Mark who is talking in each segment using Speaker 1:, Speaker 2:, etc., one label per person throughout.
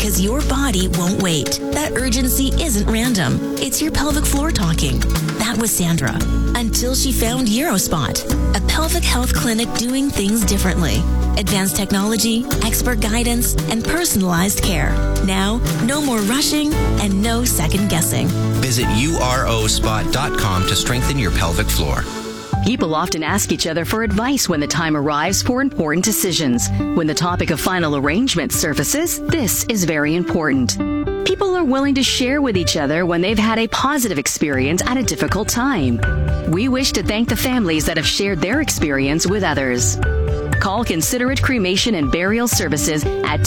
Speaker 1: because your body won't wait. That urgency isn't random. It's your pelvic floor talking. That was Sandra. Until she found Eurospot, a pelvic health clinic doing things differently. Advanced technology, expert guidance, and personalized care. Now, no more rushing and no second guessing.
Speaker 2: Visit urospot.com to strengthen your pelvic floor.
Speaker 3: People often ask each other for advice when the time arrives for important decisions. When the topic of final arrangement surfaces, this is very important. People are willing to share with each other when they've had a positive experience at a difficult time. We wish to thank the families that have shared their experience with others. Call Considerate Cremation and Burial Services at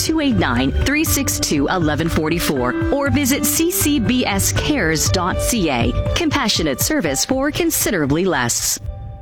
Speaker 3: 289-362-1144 or visit ccbscares.ca. Compassionate service for considerably less.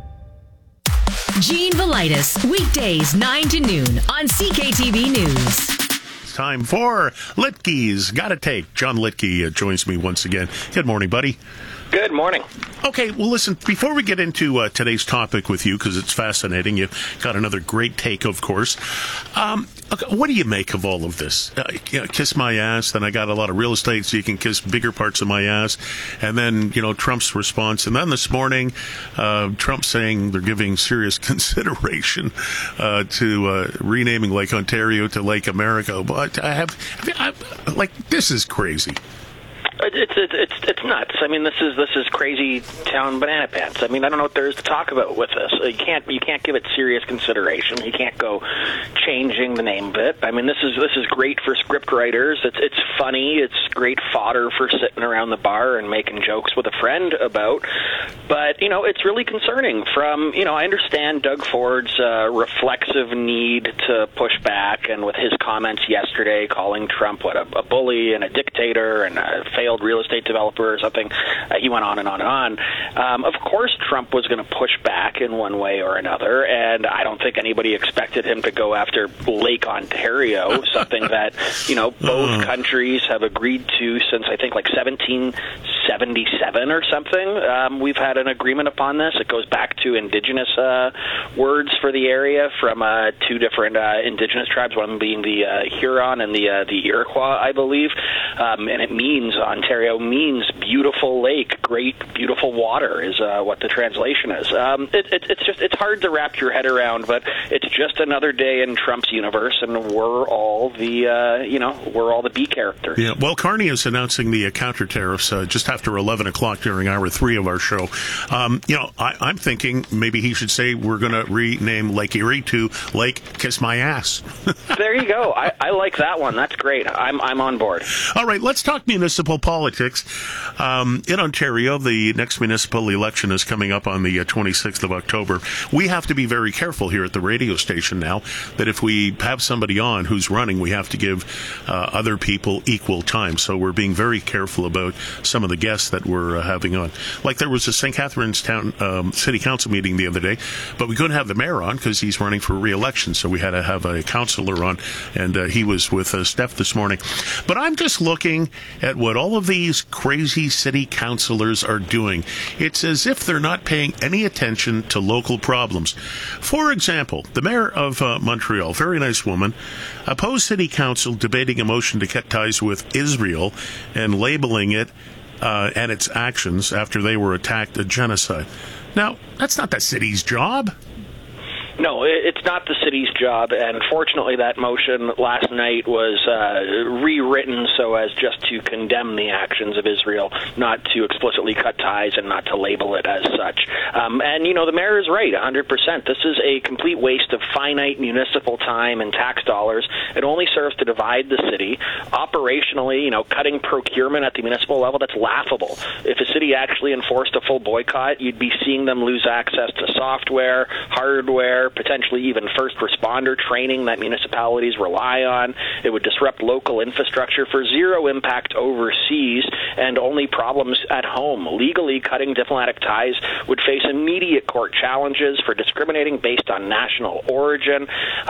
Speaker 4: Gene Velitis, weekdays 9 to noon on CKTV News.
Speaker 5: Time for Litke's Gotta Take. John Litke joins me once again. Good morning, buddy.
Speaker 6: Good morning.
Speaker 5: Okay, well, listen, before we get into today's topic with you, because it's fascinating, you've got another great take, of course. What do you make of all of this? Kiss my ass, then I got a lot of real estate, so you can kiss bigger parts of my ass. And then, Trump's response. And then this morning, Trump saying they're giving serious consideration to renaming Lake Ontario to Lake America. But this is crazy.
Speaker 6: It's nuts. I mean, this is crazy town banana pants. I mean, I don't know what there is to talk about with this. You can't give it serious consideration. You can't go changing the name of it. I mean, this is great for script writers. It's funny. It's great fodder for sitting around the bar and making jokes with a friend about. But it's really concerning. I understand Doug Ford's reflexive need to push back, and with his comments yesterday calling Trump a bully and a dictator and a failed real estate developer or something. He went on and on and on. Of course, Trump was going to push back in one way or another, and I don't think anybody expected him to go after Lake Ontario, something that both countries have agreed to since I think 1777 or something. We've had an agreement upon this. It goes back to indigenous words for the area from two different indigenous tribes, one being the Huron and the Iroquois, I believe, and it means Ontario means beautiful lake, great beautiful water is what the translation is. It's hard to wrap your head around, but it's just another day in Trump's universe, and we're all the B characters.
Speaker 5: Yeah. Well, Carney is announcing the counter tariffs just after 11 o'clock during hour 3 of our show. I'm thinking maybe he should say we're going to rename Lake Erie to Lake Kiss My Ass.
Speaker 6: There you go. I like that one. That's great. I'm on board.
Speaker 5: All right, let's talk municipal politics. In Ontario, the next municipal election is coming up on the 26th of October. We have to be very careful here at the radio station now that if we have somebody on who's running, we have to give other people equal time. So we're being very careful about some of the guests that we're having on. Like there was a St. Catharines Town City Council meeting the other day, but we couldn't have the mayor on because he's running for re-election. So we had to have a councillor on, and he was with Steph this morning. But I'm just looking at what all of these crazy city councillors are doing. It's as if they're not paying any attention to local problems. For example, the mayor of Montreal, very nice woman, opposed city council debating a motion to cut ties with Israel and labeling it and its actions after they were attacked a genocide. Now, that's not the city's job.
Speaker 6: No, it's not the city's job, and unfortunately that motion last night was rewritten so as just to condemn the actions of Israel, not to explicitly cut ties and not to label it as such. And, the mayor is right, 100%. This is a complete waste of finite municipal time and tax dollars. It only serves to divide the city. Operationally, cutting procurement at the municipal level, that's laughable. If a city actually enforced a full boycott, you'd be seeing them lose access to software, hardware, potentially even first responder training that municipalities rely on. It would disrupt local infrastructure for zero impact overseas and only problems at home. Legally, cutting diplomatic ties would face immediate court challenges for discriminating based on national origin.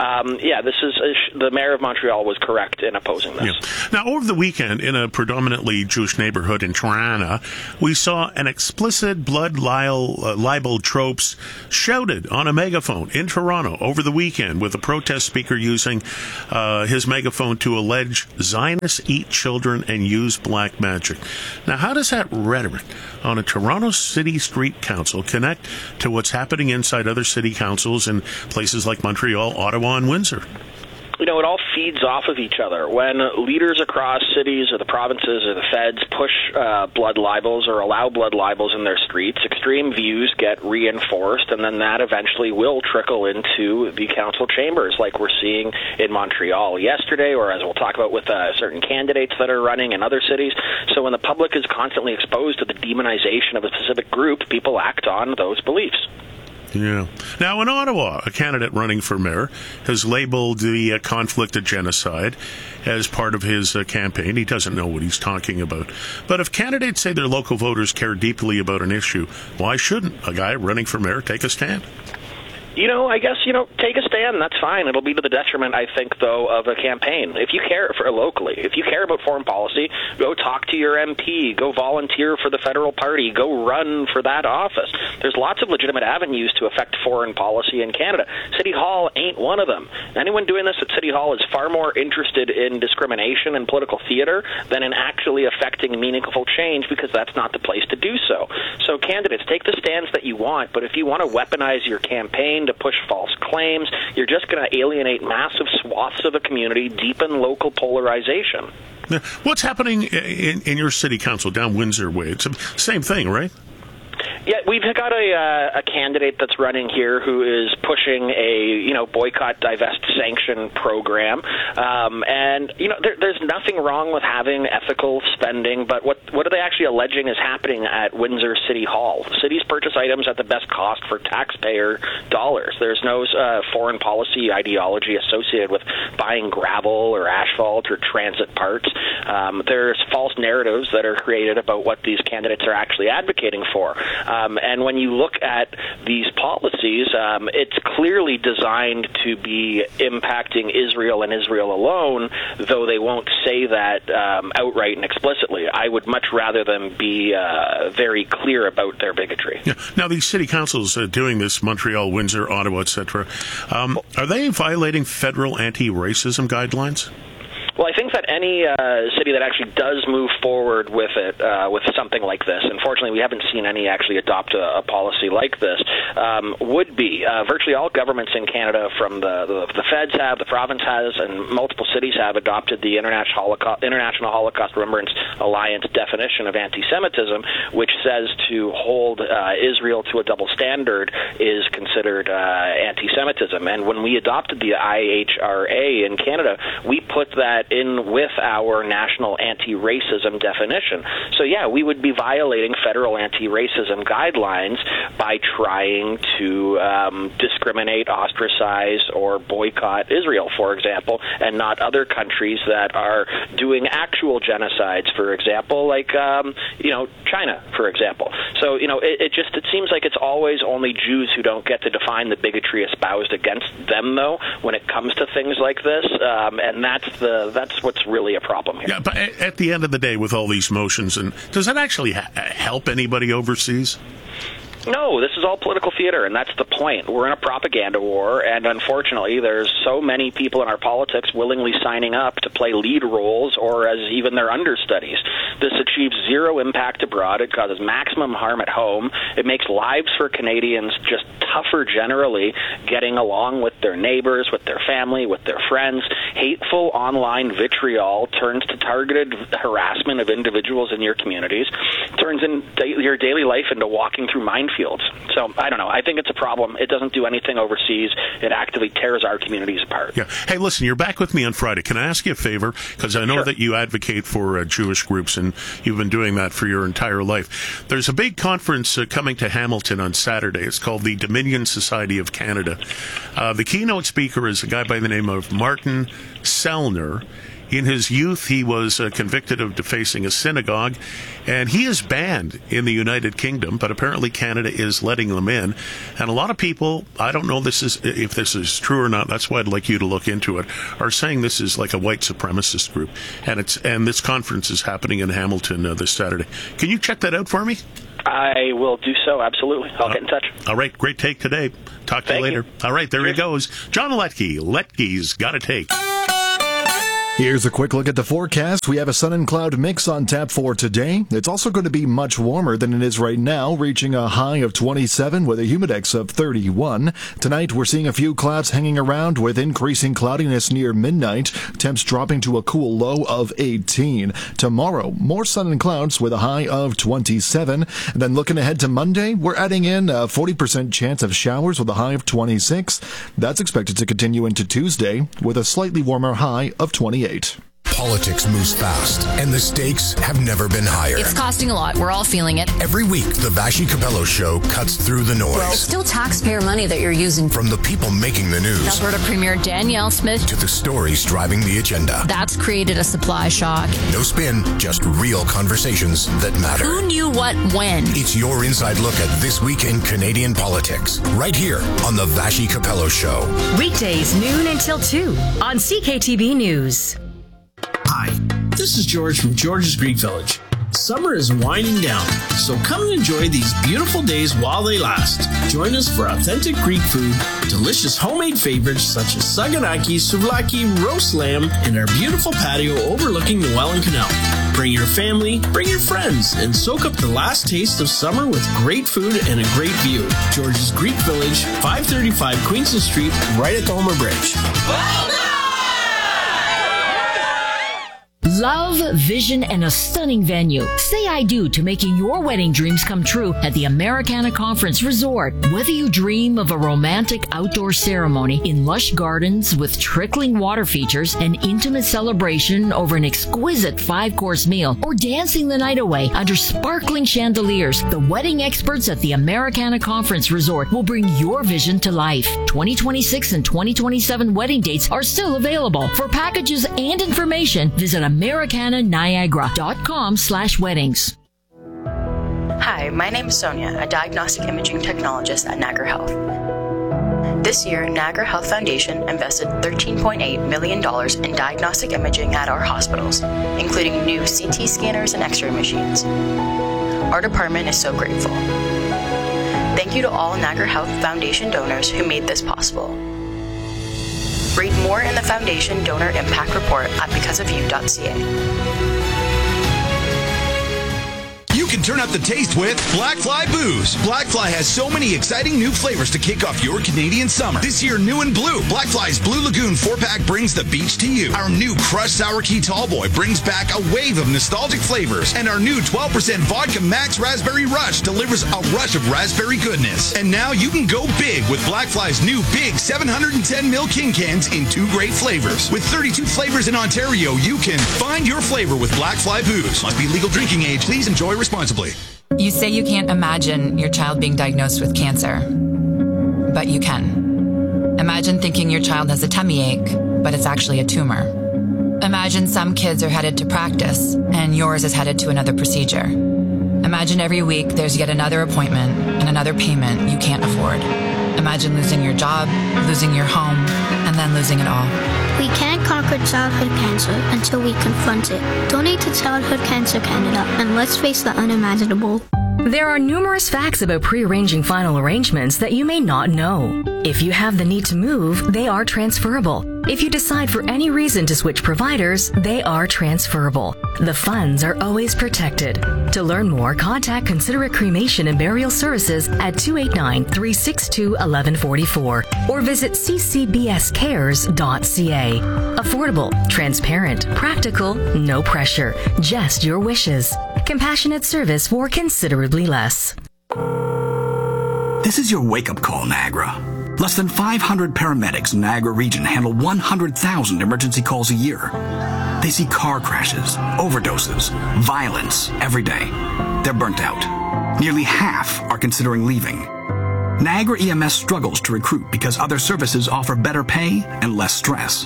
Speaker 6: The mayor of Montreal was correct in opposing this.
Speaker 5: Yeah. Now, over the weekend, in a predominantly Jewish neighborhood in Toronto, we saw an explicit blood libel tropes shouted on a megaphone in Toronto over the weekend with a protest speaker using his megaphone to allege Zionists eat children and use black magic. Now, how does that rhetoric on a Toronto City Street Council connect to what's happening inside other city councils in places like Montreal, Ottawa, and Windsor?
Speaker 6: It all feeds off of each other. When leaders across cities or the provinces or the feds push blood libels or allow blood libels in their streets, extreme views get reinforced, and then that eventually will trickle into the council chambers, like we're seeing in Montreal yesterday, or as we'll talk about with certain candidates that are running in other cities. So when the public is constantly exposed to the demonization of a specific group, people act on those beliefs.
Speaker 5: Yeah. Now, in Ottawa, a candidate running for mayor has labeled the conflict a genocide as part of his campaign. He doesn't know what he's talking about. But if candidates say their local voters care deeply about an issue, why shouldn't a guy running for mayor take a stand?
Speaker 6: I guess, take a stand, that's fine. It'll be to the detriment, I think, though, of a campaign. If you care for locally, if you care about foreign policy, go talk to your MP, go volunteer for the federal party, go run for that office. There's lots of legitimate avenues to affect foreign policy in Canada. City Hall ain't one of them. Anyone doing this at City Hall is far more interested in discrimination and political theater than in actually affecting meaningful change, because that's not the place to do so. So candidates, take the stands that you want, but if you want to weaponize your campaign to push false claims, you're just going to alienate massive swaths of the community, deepen local polarization.
Speaker 5: Now, what's happening in your city council down Windsor way? It's the same thing, right?
Speaker 6: Yeah, we've got a candidate that's running here who is pushing a boycott, divest, sanction program, and there's nothing wrong with having ethical spending. But what are they actually alleging is happening at Windsor City Hall? Cities purchase items at the best cost for taxpayer dollars. There's no foreign policy ideology associated with buying gravel or asphalt or transit parts. There's false narratives that are created about what these candidates are actually advocating for. And when you look at these policies, it's clearly designed to be impacting Israel and Israel alone, though they won't say that outright and explicitly. I would much rather them be very clear about their bigotry.
Speaker 5: Yeah. Now, these city councils doing this, Montreal, Windsor, Ottawa, etc., are they violating federal anti-racism guidelines?
Speaker 6: Well, I think that any city that actually does move forward with it, with something like this, unfortunately we haven't seen any actually adopt a policy like this, would be. Virtually all governments in Canada, from the feds have, the province has, and multiple cities have adopted the International Holocaust Remembrance Alliance definition of anti-Semitism, which says to hold Israel to a double standard is considered anti-Semitism. And when we adopted the IHRA in Canada, we put that in with our national anti-racism definition. So yeah, we would be violating federal anti-racism guidelines by trying to discriminate, ostracize, or boycott Israel, for example, and not other countries that are doing actual genocides, for example, like China, for example. So it seems like it's always only Jews who don't get to define the bigotry espoused against them, though, when it comes to things like this, and that's what's really a problem here.
Speaker 5: Yeah, but at the end of the day, with all these motions, and does that actually help anybody overseas?
Speaker 6: No, this is all political theater, and that's the point. We're in a propaganda war, and unfortunately, there's so many people in our politics willingly signing up to play lead roles or as even their understudies. This achieves zero impact abroad. It causes maximum harm at home. It makes lives for Canadians just tougher generally, getting along with their neighbors, with their family, with their friends. Hateful online vitriol turns to targeted harassment of individuals in your communities, turns your daily life into walking through minefields. So, I don't know. I think it's a problem. It doesn't do anything overseas. It actively tears our communities apart.
Speaker 5: Yeah. Hey, listen, you're back with me on Friday. Can I ask you a favor? Because I know
Speaker 6: Sure.
Speaker 5: that you advocate for Jewish groups, and you've been doing that for your entire life. There's a big conference coming to Hamilton on Saturday. It's called the Dominion Society of Canada. The keynote speaker is a guy by the name of Martin Sellner. In his youth, he was convicted of defacing a synagogue, and he is banned in the United Kingdom, but apparently Canada is letting them in. And a lot of people, I don't know if this is true or not, that's why I'd like you to look into it, are saying this is like a white supremacist group. And this conference is happening in Hamilton this Saturday. Can you check that out for me?
Speaker 6: I will do so, absolutely. I'll get in touch.
Speaker 5: All right, great take today. Talk to you later. All right, there he goes. John Letke. Letke's Got a Take.
Speaker 7: Here's a quick look at the forecast. We have a sun and cloud mix on tap for today. It's also going to be much warmer than it is right now, reaching a high of 27 with a humidex of 31. Tonight, we're seeing a few clouds hanging around with increasing cloudiness near midnight. Temps dropping to a cool low of 18. Tomorrow, more sun and clouds with a high of 27. And then looking ahead to Monday, we're adding in a 40% chance of showers with a high of 26. That's expected to continue into Tuesday with a slightly warmer high of 28.
Speaker 8: Politics moves fast, and the stakes have never been higher.
Speaker 9: It's costing a lot. We're all feeling it.
Speaker 8: Every week, the Vassy Capello Show cuts through the noise.
Speaker 9: Well, it's still taxpayer money that you're using.
Speaker 8: From the people making the news.
Speaker 9: Alberta Premier Danielle Smith.
Speaker 8: To the stories driving the agenda.
Speaker 9: That's created a supply shock.
Speaker 8: No spin, just real conversations that matter.
Speaker 9: Who knew what when?
Speaker 8: It's your inside look at This Week in Canadian Politics, right here on the Vassy Capello Show.
Speaker 4: Weekdays, noon until 2 on CKTB News.
Speaker 10: Hi, this is George from George's Greek Village. Summer is winding down, so come and enjoy these beautiful days while they last. Join us for authentic Greek food, delicious homemade favorites such as saganaki, souvlaki, roast lamb, and our beautiful patio overlooking the Welland Canal. Bring your family, bring your friends, and soak up the last taste of summer with great food and a great view. George's Greek Village, 535 Queenston Street, right at the Homer Bridge.
Speaker 4: Well done! Love, vision, and a stunning venue. Say I do to making your wedding dreams come true at the Americana Conference Resort. Whether you dream of a romantic outdoor ceremony in lush gardens with trickling water features, an intimate celebration over an exquisite 5-course meal, or dancing the night away under sparkling chandeliers, the wedding experts at the Americana Conference Resort will bring your vision to life. 2026 and 2027 wedding dates are still available. For packages and information, visit AmericanaNiagara.com/weddings.
Speaker 11: Hi, my name is Sonia, a diagnostic imaging technologist at Niagara Health. This year, Niagara Health Foundation invested $13.8 million in diagnostic imaging at our hospitals, including new CT scanners and X-ray machines. Our department is so grateful. Thank you to all Niagara Health Foundation donors who made this possible. Read more in the Foundation Donor Impact Report at becauseofyou.ca.
Speaker 12: You can turn up the taste with Blackfly Booze. Blackfly has so many exciting new flavors to kick off your Canadian summer. This year, new and blue, Blackfly's Blue Lagoon 4-pack brings the beach to you. Our new Crushed Sour Key Tallboy brings back a wave of nostalgic flavors. And our new 12% Vodka Max Raspberry Rush delivers a rush of raspberry goodness. And now you can go big with Blackfly's new big 710ml King cans in 2 great flavors. With 32 flavors in Ontario, you can find your flavor with Blackfly Booze. Must be legal drinking age. Please enjoy responsibly.
Speaker 13: You say you can't imagine your child being diagnosed with cancer, but you can. Imagine thinking your child has a tummy ache, but it's actually a tumor. Imagine some kids are headed to practice, and yours is headed to another procedure. Imagine every week there's yet another appointment and another payment you can't afford. Imagine losing your job, losing your home, and then losing it all.
Speaker 14: We can't conquer childhood cancer until we confront it. Donate to Childhood Cancer Canada, and let's face the unimaginable.
Speaker 4: There are numerous facts about pre-arranging final arrangements that you may not know. If you have the need to move, they are transferable. If you decide for any reason to switch providers, they are transferable. The funds are always protected. To learn more, contact Considerate Cremation and Burial Services at 289-362-1144 or visit ccbscares.ca. Affordable, transparent, practical, no pressure, just your wishes. Compassionate service for considerably less.
Speaker 15: This is your wake-up call, Niagara. Less than 500 paramedics in Niagara region handle 100,000 emergency calls a year. They see car crashes, overdoses, violence every day. They're burnt out. Nearly half are considering leaving. Niagara EMS struggles to recruit because other services offer better pay and less stress.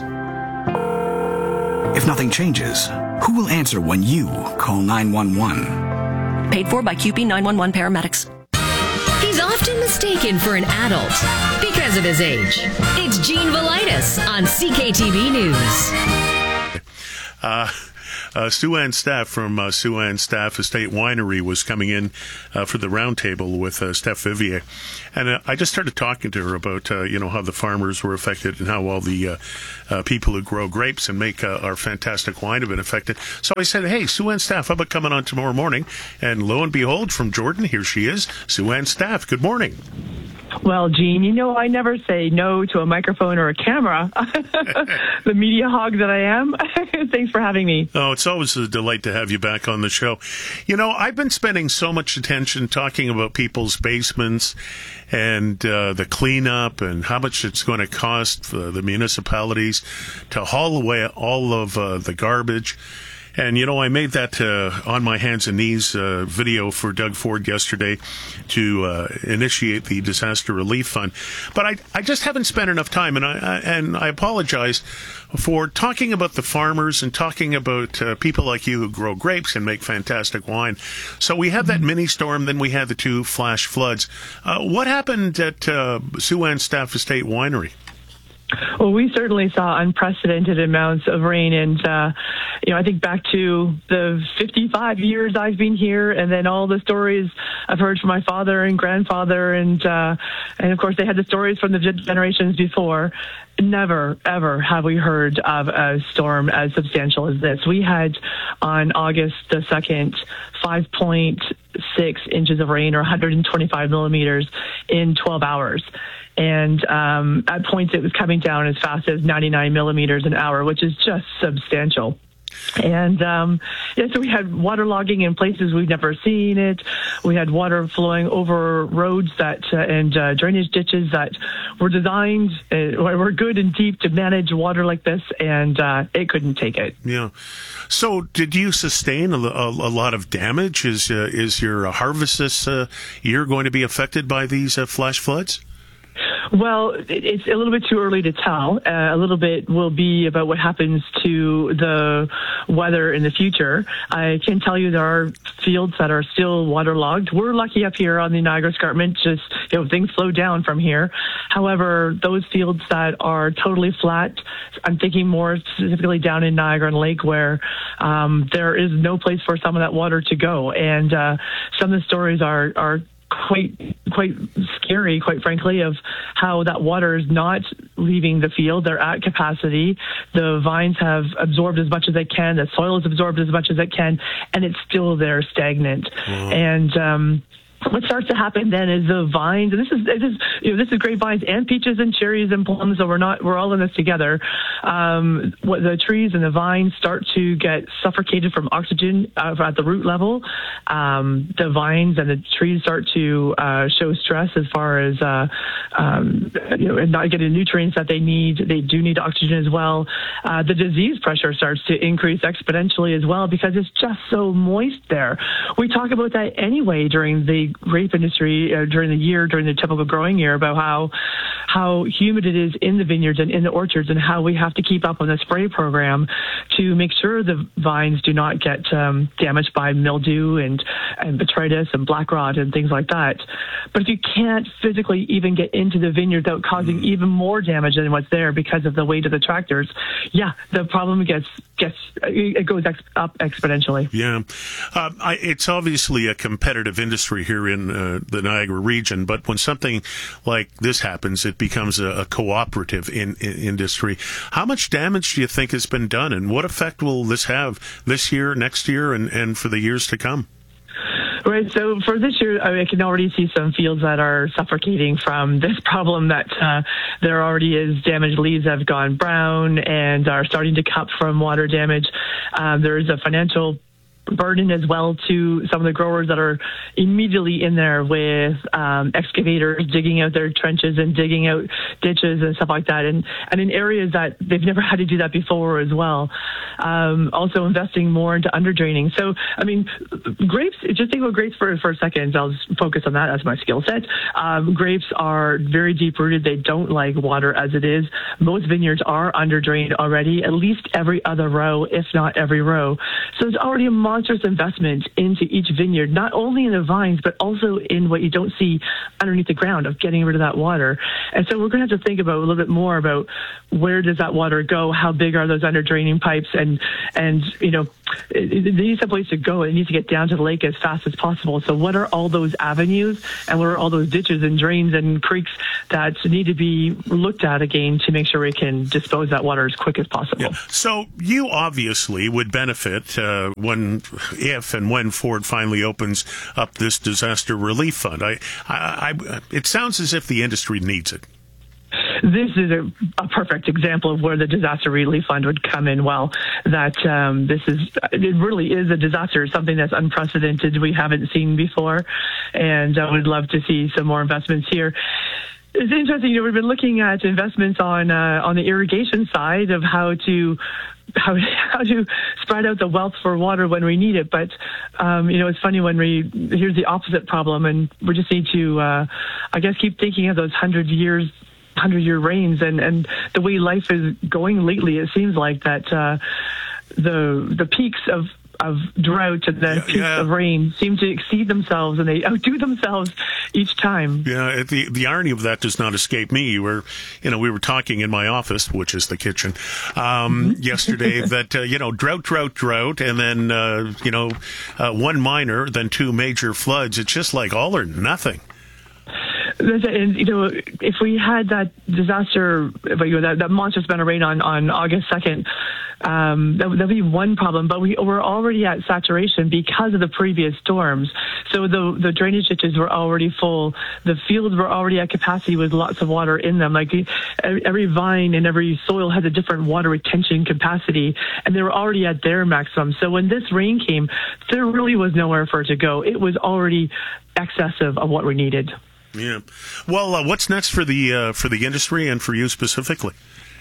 Speaker 15: If nothing changes, who will answer when you call 911?
Speaker 16: Paid for by QP 911 paramedics.
Speaker 4: He's often mistaken for an adult because of his age. It's Gene Velitis on CKTV News.
Speaker 5: Sue Ann Staff from Sue Ann Staff Estate Winery was coming in for the roundtable with Steph Vivier. And I just started talking to her about, how the farmers were affected and how all the people who grow grapes and make our fantastic wine have been affected. So I said, hey, Sue Ann Staff, how about coming on tomorrow morning? And lo and behold, from Jordan, here she is, Sue Ann Staff. Good morning.
Speaker 17: Well, Gene, I never say no to a microphone or a camera. The media hog that I am. Thanks for having me.
Speaker 5: Oh, it's always a delight to have you back on the show. I've been spending so much attention talking about people's basements and the cleanup and how much it's going to cost for the municipalities to haul away all of the garbage. And, I made that on my hands and knees video for Doug Ford yesterday to initiate the Disaster Relief Fund. But I just haven't spent enough time, and I apologize for talking about the farmers and talking about people like you who grow grapes and make fantastic wine. So we had that mini storm, then we had the 2 flash floods. What happened at Sue Ann Staff Estate Winery?
Speaker 17: Well, we certainly saw unprecedented amounts of rain, and I think back to the 55 years I've been here, and then all the stories I've heard from my father and grandfather, and of course they had the stories from the generations before. Never, ever have we heard of a storm as substantial as this. We had on August the 2nd 5.6 inches of rain, or 125 millimeters, in 12 hours. And at points it was coming down as fast as 99 millimeters an hour, which is just substantial. And so we had waterlogging in places we've never seen it. We had water flowing over roads and drainage ditches that were designed, were good and deep to manage water like this, and it couldn't take it.
Speaker 5: Yeah. So did you sustain a lot of damage? Is your harvest this year going to be affected by these flash floods?
Speaker 17: Well, it's a little bit too early to tell. A little bit will be about what happens to the weather in the future. I can tell you there are fields that are still waterlogged. We're lucky up here on the Niagara Escarpment, just things flow down from here. However, those fields that are totally flat, I'm thinking more specifically down in Niagara and Lake, where there is no place for some of that water to go. And some of the stories are quite scary, quite frankly, of how that water is not leaving the field. They're at capacity. The vines have absorbed as much as they can. The soil has absorbed as much as it can, and it's still there stagnant. Wow. And what starts to happen then is the vines, and this is grapevines and peaches and cherries and plums, so we're all in this together. The trees and the vines start to get suffocated from oxygen at the root level. The vines and the trees start to show stress as far as not getting nutrients that they need. They do need oxygen as well. The disease pressure starts to increase exponentially as well, because it's just so moist there. We talk about that anyway during the grape industry during the typical growing year, about how humid it is in the vineyards and in the orchards, and how we have to keep up on the spray program to make sure the vines do not get damaged by mildew and botrytis and black rot and things like that. But if you can't physically even get into the vineyard without causing even more damage than what's there because of the weight of the tractors, the problem goes up exponentially.
Speaker 5: Yeah. It's obviously a competitive industry here in the Niagara region, but when something like this happens, it becomes a cooperative industry. How much damage do you think has been done, and what effect will this have this year, next year, and for the years to come?
Speaker 17: Right. So for this year, I can already see some fields that are suffocating from this problem, that there already is damaged leaves that have gone brown and are starting to cup from water damage. There is a financial burden as well to some of the growers that are immediately in there with excavators digging out their trenches and digging out ditches and stuff like that, and in areas that they've never had to do that before as well. Also investing more into under draining. So grapes, just think about grapes for a second. I'll just focus on that as my skill set. Grapes are very deep rooted. They don't like water as it is. Most vineyards are under drained already, at least every other row, if not every row. So it's already a monstrous investment into each vineyard, not only in the vines, but also in what you don't see underneath the ground of getting rid of that water. And so we're going to have to think about a little bit more about where does that water go? How big are those under draining pipes? And They need some place to go. It needs to get down to the lake as fast as possible. So what are all those avenues and what are all those ditches and drains and creeks that need to be looked at again to make sure we can dispose that water as quick as possible?
Speaker 5: Yeah. So you obviously would benefit if and when Ford finally opens up this disaster relief fund. It sounds as if the industry needs it.
Speaker 17: This is a perfect example of where the disaster relief fund would come in well. That it really is a disaster, something that's unprecedented, we haven't seen before, and I would love to see some more investments here. It's interesting, we've been looking at investments on the irrigation side of how to spread out the wealth for water when we need it. But, it's funny when here's the opposite problem, and we just need to, keep thinking of those 100-year rains and the way life is going lately. It seems like that the peaks of drought and the peaks of rain seem to exceed themselves, and they outdo themselves each time. Yeah,
Speaker 5: the irony of that does not escape me. We were talking in my office, which is the kitchen, yesterday that, drought, and then, one minor, then two major floods. It's just like all or nothing.
Speaker 17: And, if we had that disaster, that monstrous amount of rain on August 2nd, that'll be one problem. But we're already at saturation because of the previous storms. So the drainage ditches were already full. The fields were already at capacity with lots of water in them. Like every vine and every soil has a different water retention capacity, and they were already at their maximum. So when this rain came, there really was nowhere for it to go. It was already excessive of what we needed.
Speaker 5: Yeah. Well, what's next for the industry and for you specifically?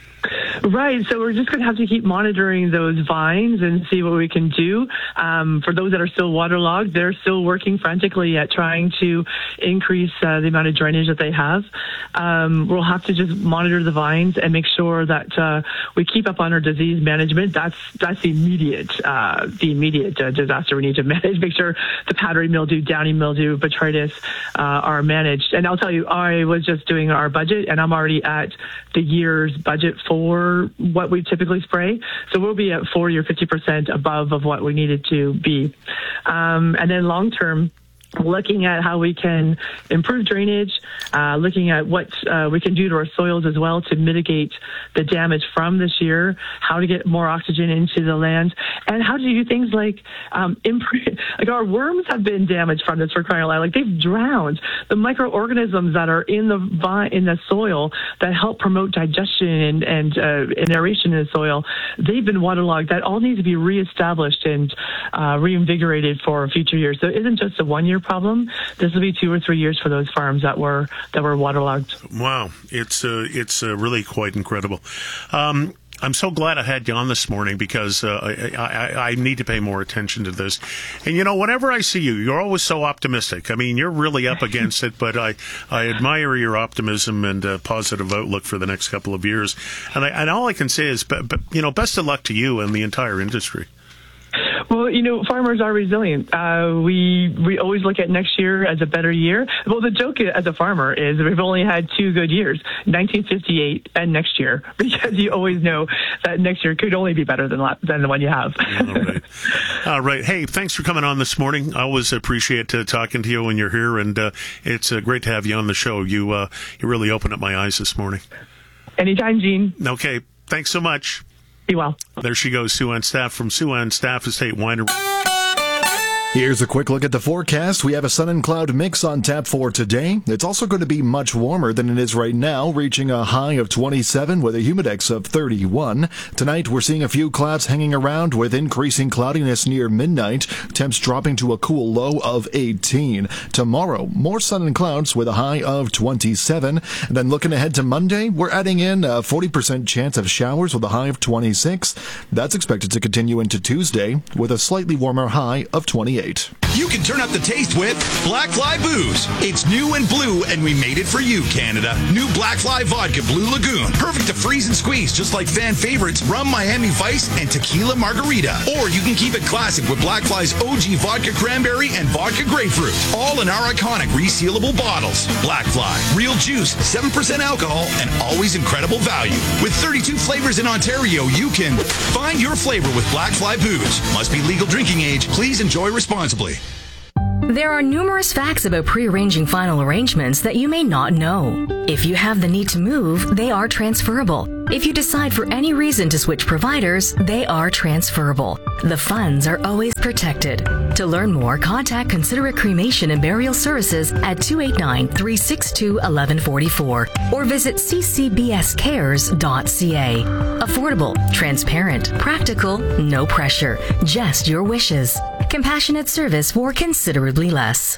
Speaker 17: Right. So we're just going to have to keep monitoring those vines and see what we can do. For those that are still waterlogged, they're still working frantically at trying to increase the amount of drainage that they have. We'll have to just monitor the vines and make sure that we keep up on our disease management. That's the immediate disaster we need to manage. Make sure the powdery mildew, downy mildew, botrytis are managed. And I'll tell you, I was just doing our budget, and I'm already at the year's budget for what we typically spray. So we'll be at 40 or 50% above of what we needed to be. And then long term, looking at how we can improve drainage, looking at what we can do to our soils as well to mitigate the damage from this year, how to get more oxygen into the land, and how to do things like our worms have been damaged from this, for crying out loud. Like, they've drowned. The microorganisms that are in the soil that help promote digestion and aeration in the soil, they've been waterlogged. That all needs to be reestablished and reinvigorated for future years. So it isn't just a one-year problem. This will be 2 or 3 years for those farms that were waterlogged. Wow,
Speaker 5: it's really quite incredible. I'm so glad I had you on this morning because I need to pay more attention to this. And, whenever I see you, you're always so optimistic. I mean, you're really up against it, but I admire your optimism and positive outlook for the next couple of years. And all I can say is, best of luck to you and the entire industry.
Speaker 17: Well, farmers are resilient. We always look at next year as a better year. Well, the joke as a farmer is we've only had 2 good years, 1958 and next year, because you always know that next year could only be better than the one you have.
Speaker 5: All right. Hey, thanks for coming on this morning. I always appreciate talking to you when you're here, and it's great to have you on the show. You really opened up my eyes this morning.
Speaker 17: Anytime, Gene.
Speaker 5: Okay. Thanks so much.
Speaker 17: Be well.
Speaker 5: There she goes, Sue-Ann Staff from Sue-Ann Staff Estate Winery.
Speaker 7: Here's a quick look at the forecast. We have a sun and cloud mix on tap for today. It's also going to be much warmer than it is right now, reaching a high of 27 with a humidex of 31. Tonight, we're seeing a few clouds hanging around with increasing cloudiness near midnight. Temps dropping to a cool low of 18. Tomorrow, more sun and clouds with a high of 27. And then looking ahead to Monday, we're adding in a 40% chance of showers with a high of 26. That's expected to continue into Tuesday with a slightly warmer high of 28.
Speaker 12: You can turn up the taste with Black Fly Booze. It's new and blue, and we made it for you, Canada. New Black Fly Vodka Blue Lagoon. Perfect to freeze and squeeze, just like fan favorites Rum Miami Vice and Tequila Margarita. Or you can keep it classic with Black Fly's OG Vodka Cranberry and Vodka Grapefruit. All in our iconic resealable bottles. Black Fly. Real juice, 7% alcohol, and always incredible value. With 32 flavors in Ontario, you can find your flavor with Black Fly Booze. Must be legal drinking age. Please enjoy responsibly.
Speaker 3: There are numerous facts about pre-arranging final arrangements that you may not know. If you have the need to move, they are transferable. If you decide for any reason to switch providers, they are transferable. The funds are always protected. To learn more, contact Considerate Cremation and Burial Services at 289-362-1144 or visit ccbscares.ca. Affordable, transparent, practical, no pressure, just your wishes. Compassionate service for considerably less.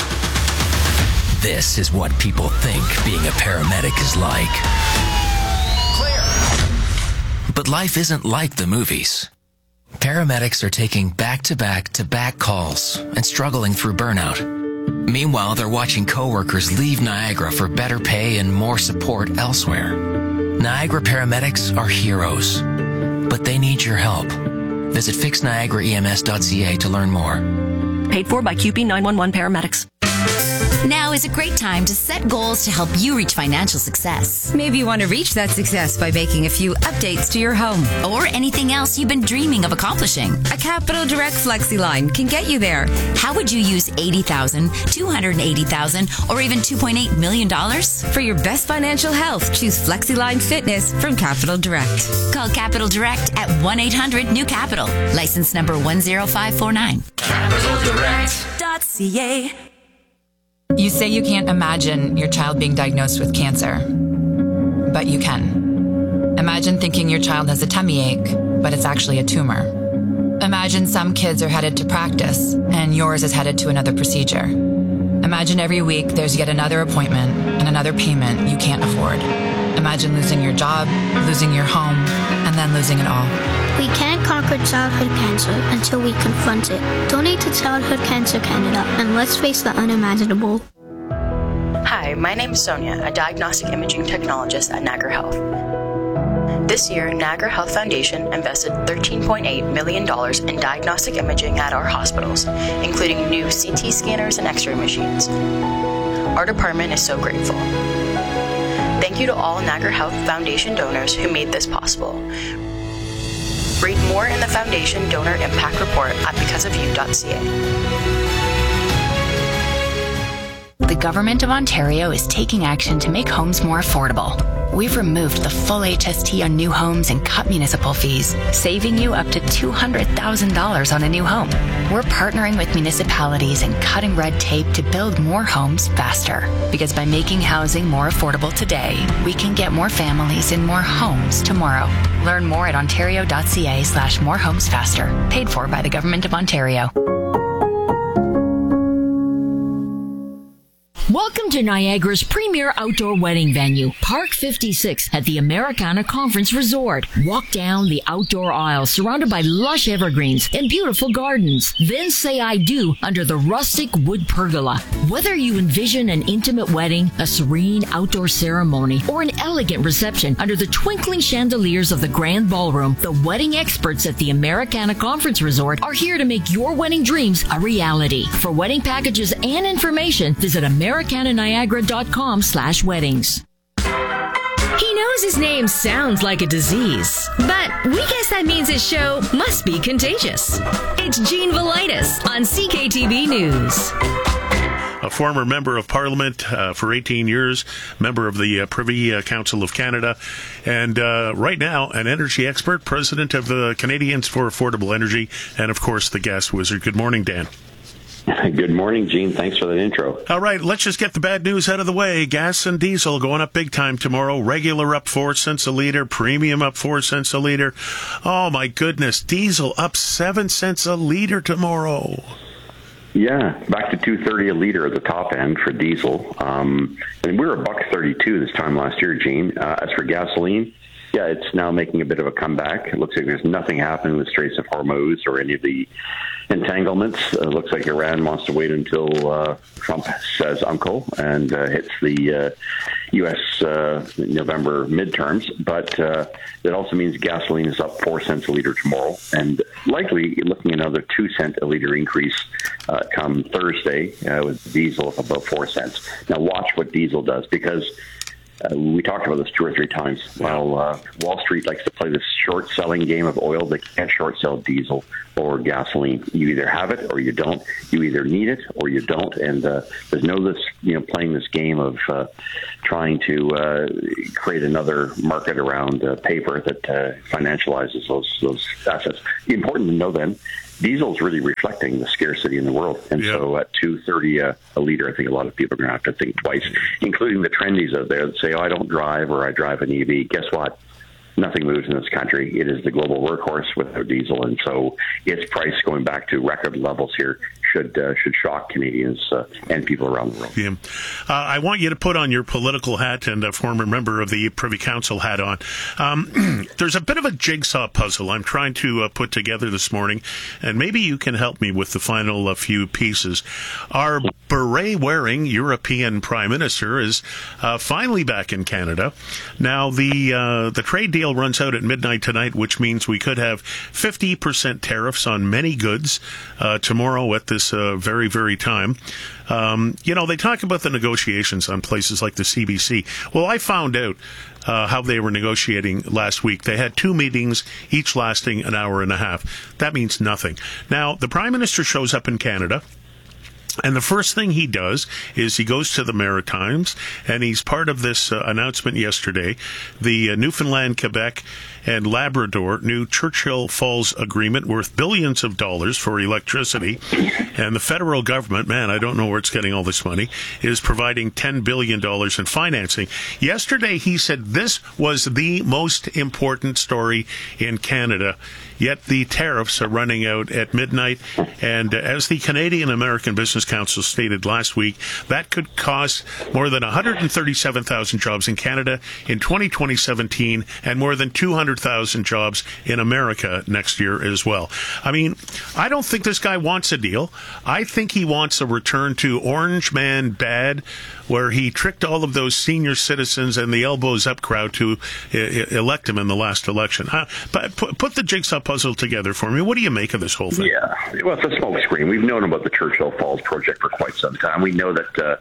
Speaker 18: This is what people think being a paramedic is like. Clear. But life isn't like the movies. Paramedics are taking back-to-back-to-back calls and struggling through burnout. Meanwhile, they're watching coworkers leave Niagara for better pay and more support elsewhere. Niagara paramedics are heroes, but they need your help. Visit fixniagaraems.ca to learn more.
Speaker 16: Paid for by QP 911 paramedics.
Speaker 1: Now is a great time to set goals to help you reach financial success.
Speaker 19: Maybe you want to reach that success by making a few updates to your home.
Speaker 1: Or anything else you've been dreaming of accomplishing.
Speaker 19: A Capital Direct FlexiLine can get you there.
Speaker 1: How would you use $80,000, $280,000, or even $2.8 million?
Speaker 19: For your best financial health, choose FlexiLine Fitness from Capital Direct.
Speaker 1: Call Capital Direct at 1-800-NEW-CAPITAL. License number 10549.
Speaker 16: CapitalDirect.ca.
Speaker 13: You say you can't imagine your child being diagnosed with cancer, but you can. Imagine thinking your child has a tummy ache, but it's actually a tumor. Imagine some kids are headed to practice, and yours is headed to another procedure. Imagine every week there's yet another appointment and another payment you can't afford. Imagine losing your job, losing your home, and then losing it all.
Speaker 14: We can't conquer childhood cancer until we confront it. Donate to Childhood Cancer Canada and let's face the unimaginable.
Speaker 11: Hi, my name is Sonia, a diagnostic imaging technologist at Niagara Health. This year, Niagara Health Foundation invested $13.8 million in diagnostic imaging at our hospitals, including new CT scanners and X-ray machines. Our department is so grateful. Thank you to all Niagara Health Foundation donors who made this possible. Read more in the Foundation Donor Impact Report at becauseofyou.ca.
Speaker 20: The Government of Ontario is taking action to make homes more affordable. We've removed the full HST on new homes and cut municipal fees, saving you up to $200,000 on a new home. We're partnering with municipalities and cutting red tape to build more homes faster. Because by making housing more affordable today, we can get more families in more homes tomorrow. Learn more at ontario.ca/morehomesfaster. Paid for by the Government of Ontario.
Speaker 4: Welcome to Niagara's premier outdoor wedding venue, Park 56 at the Americana Conference Resort. Walk down the outdoor aisle surrounded by lush evergreens and beautiful gardens. Then say I do under the rustic wood pergola. Whether you envision an intimate wedding, a serene outdoor ceremony, or an elegant reception under the twinkling chandeliers of the grand ballroom, the wedding experts at the Americana Conference Resort are here to make your wedding dreams a reality. For wedding packages and information, visit americananiagara.com/weddings.
Speaker 21: He knows his name sounds like a disease, but we guess that means his show must be contagious. It's Gene Velitis on CKTV News.
Speaker 5: A former member of Parliament for 18 years, member of the Privy Council of Canada, and right now an energy expert, president of the Canadians for Affordable Energy, and of course the gas wizard. Good morning, Dan.
Speaker 22: Good morning, Gene. Thanks for that intro.
Speaker 5: All right, let's just get the bad news out of the way. Gas and diesel going up big time tomorrow. Regular up 4 cents a liter. Premium up 4 cents a liter. Oh, my goodness. Diesel up 7 cents a liter tomorrow.
Speaker 22: Yeah, back to $2.30 a liter at the top end for diesel. And we were $1.32 this time last year, Gene. As for gasoline, yeah, it's now making a bit of a comeback. It looks like there's nothing happening with Straits of Hormuz or any of the entanglements. It looks like Iran wants to wait until Trump says uncle and hits the U.S. November midterms. But it also means gasoline is up 4 cents a liter tomorrow, and likely looking at another 2 cent a liter increase come Thursday with diesel up about 4 cents. Now watch what diesel does, because we talked about this 2 or 3 times. Well, Wall Street likes to play this short-selling game of oil. They can't short-sell diesel or gasoline. You either have it or you don't. You either need it or you don't. And there's no playing this game of trying to create another market around paper that financializes those assets. Important to know then, diesel is really reflecting the scarcity in the world. And so at $2.30 a liter, I think a lot of people are going to have to think twice, including the trendies out there that say, oh, I don't drive, or I drive an EV. Guess what? Nothing moves in this country. It is the global workhorse without diesel. And so its price going back to record levels here should shock Canadians and people around the world.
Speaker 5: Yeah. I want you to put on your political hat and a former member of the Privy Council hat on. There's a bit of a jigsaw puzzle I'm trying to put together this morning, and maybe you can help me with the final few pieces. Our beret-wearing European Prime Minister is finally back in Canada. Now, the trade deal runs out at midnight tonight, which means we could have 50% tariffs on many goods tomorrow at this very, very time. They talk about the negotiations on places like the CBC. Well, I found out how they were negotiating last week. They had 2 meetings, each lasting an hour and a half. That means nothing. Now, the Prime Minister shows up in Canada, and the first thing he does is he goes to the Maritimes, and he's part of this announcement yesterday, the Newfoundland, Quebec, and Labrador new Churchill Falls agreement worth billions of dollars for electricity. And the federal government, man, I don't know where it's getting all this money, is providing $10 billion in financing. Yesterday, he said this was the most important story in Canada, yet the tariffs are running out at midnight. And as the Canadian American Business Council stated last week, that could cost more than 137,000 jobs in Canada in 2017 and more than 200,000 jobs in America next year as well. I mean, I don't think this guy wants a deal. I think he wants a return to Orange Man bad, where he tricked all of those senior citizens and the elbows up crowd to elect him in the last election. But put the jigsaw puzzle together for me. What do you make of this whole thing?
Speaker 22: Yeah, well, it's a smokescreen. We've known about the Churchill Falls project for quite some time. We know that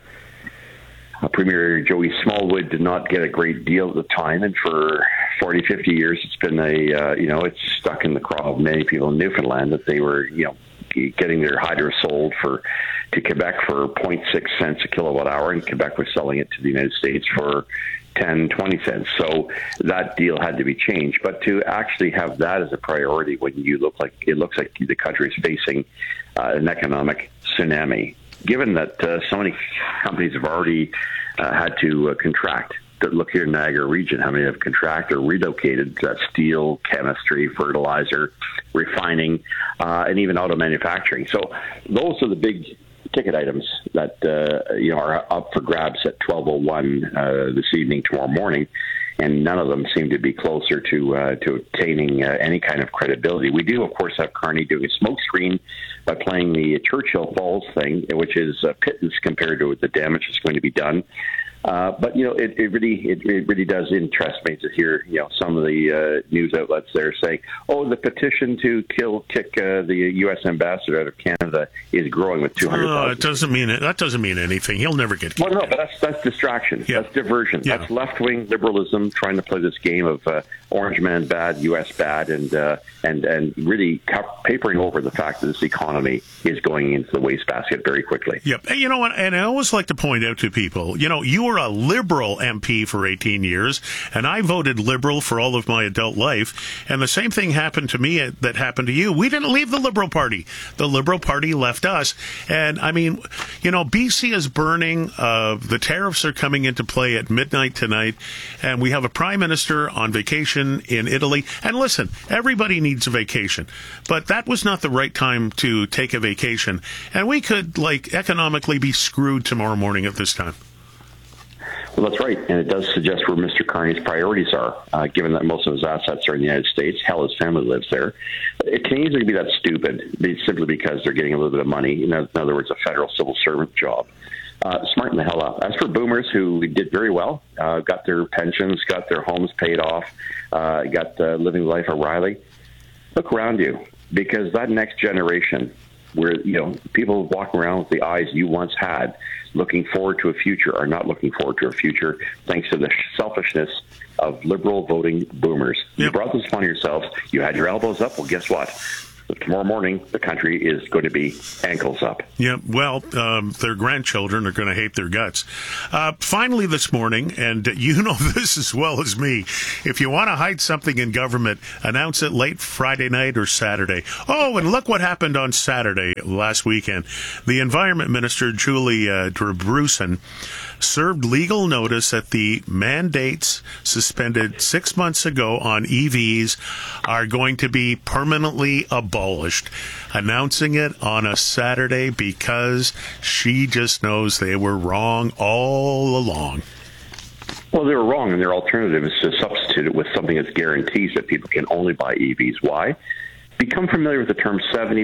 Speaker 22: Premier Joey Smallwood did not get a great deal at the time, and for 40, 50 years, it's been it's stuck in the craw of many people in Newfoundland that they were, getting their hydro sold to Quebec for 0.6 cents a kilowatt hour, and Quebec was selling it to the United States for 10, 20 cents. So that deal had to be changed. But to actually have that as a priority when it looks like the country is facing an economic tsunami, given that so many companies have already had to contract. Look here in Niagara region, how many have contracted or relocated? Steel, chemistry, fertilizer, refining, and even auto manufacturing. So those are the big ticket items that are up for grabs at 12:01 this evening, tomorrow morning, and none of them seem to be closer to obtaining any kind of credibility. We do, of course, have Carney doing a smokescreen by playing the Churchill Falls thing, which is pittance compared to the damage that's going to be done. But it really does interest me to hear some of the news outlets there saying, "Oh, the petition to kick the U.S. ambassador out of Canada is growing with 200,000."
Speaker 5: That doesn't mean anything. He'll never get.
Speaker 22: Well, no, but that's distraction. Yeah. That's diversion. Yeah. That's left-wing liberalism trying to play this game of Orange Man bad, U.S. bad, and really papering over the fact that this economy is going into the wastebasket very quickly.
Speaker 5: Yep. And you know what? And I always like to point out to people, you were a Liberal MP for 18 years, and I voted Liberal for all of my adult life, and the same thing happened to me that happened to you. We didn't leave the Liberal Party. The Liberal Party left us. And, I mean, BC is burning. The tariffs are coming into play at midnight tonight, and we have a Prime Minister on vacation in Italy. And listen, everybody needs a vacation, but that was not the right time to take a vacation. And we could, economically be screwed tomorrow morning at this time.
Speaker 22: Well, that's right, and it does suggest where Mr. Carney's priorities are, given that most of his assets are in the United States. Hell, his family lives there. Canadians are going to be that stupid simply because they're getting a little bit of money, in other words, a federal civil servant job. Smarten the hell up. As for boomers who did very well, got their pensions, got their homes paid off, got living life O'Reilly, look around you, because that next generation, where people walking around with the eyes you once had, looking forward to a future, are not looking forward to a future thanks to the selfishness of liberal voting boomers. Yep. You brought this upon yourselves. You had your elbows up. Well, guess what? Tomorrow morning, the country is going to be ankles up.
Speaker 5: Yeah, well, their grandchildren are going to hate their guts. Finally this morning, and you know this as well as me, if you want to hide something in government, announce it late Friday night or Saturday. Oh, and look what happened on Saturday last weekend. The Environment Minister, Julie Debrusin, served legal notice that the mandates suspended 6 months ago on EVs are going to be permanently abolished, announcing it on a Saturday because she just knows they were wrong all along.
Speaker 22: Well, they were wrong, and their alternative is to substitute it with something that guarantees that people can only buy EVs. Why? Become familiar with the term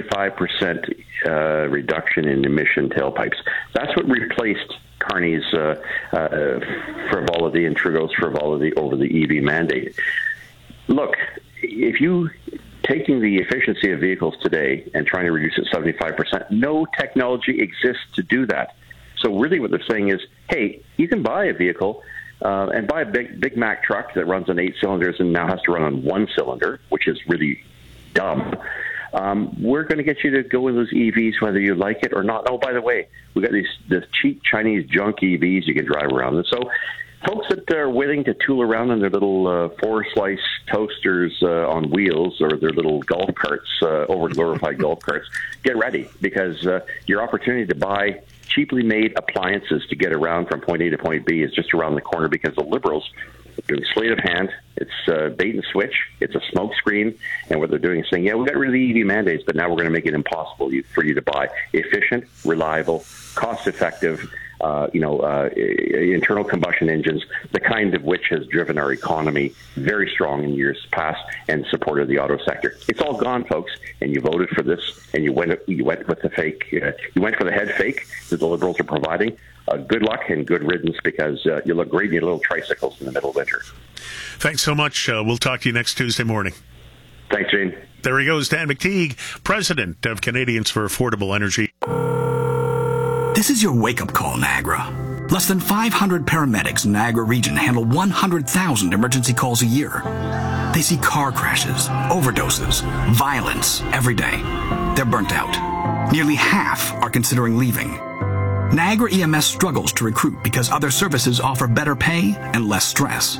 Speaker 22: 75% reduction in emission tailpipes. That's what replaced Carney's frivolity and Trudeau's frivolity over the EV mandate. Look, if you taking the efficiency of vehicles today and trying to reduce it 75%, no technology exists to do that. So really what they're saying is, hey, you can buy a vehicle and buy a Big Mac truck that runs on 8 cylinders and now has to run on 1 cylinder, which is really dumb. We're going to get you to go with those EVs whether you like it or not. Oh, by the way, we got this cheap Chinese junk EVs you can drive around. And so folks that are willing to tool around in their little 4-slice toasters on wheels or their little golf carts, over-glorified golf carts, get ready, because your opportunity to buy cheaply made appliances to get around from point A to point B is just around the corner, because the Liberals are doing sleight of hand. It's bait and switch. It's a smoke screen. And what they're doing is saying, yeah, we got rid of the EV mandates, but now we're going to make it impossible for you to buy efficient, reliable, cost-effective, internal combustion engines, the kind of which has driven our economy very strong in years past and supported the auto sector. It's all gone, folks, and you voted for this, and you went with the fake. You went for the head fake that the Liberals are providing. Good luck and good riddance, because you look great in your little tricycles in the middle of winter. Thanks so much. We'll talk to you next Tuesday morning. Thanks, Gene. There he goes, Dan McTeague, president of Canadians for Affordable Energy.
Speaker 15: This is your wake-up call, Niagara. Less than 500 paramedics in Niagara region handle 100,000 emergency calls a year. They see car crashes, overdoses, violence every day. They're burnt out. Nearly half are considering leaving. Niagara EMS struggles to recruit because other services offer better pay and less stress.